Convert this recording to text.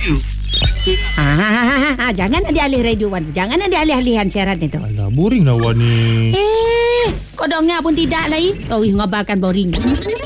Jangan ada alih radio Wan. Jangan ada alih-alihan siaran itu. Alah, boring lah Wan ni. Kau dengar pun tidak lagi. Kau ngabarkan boring.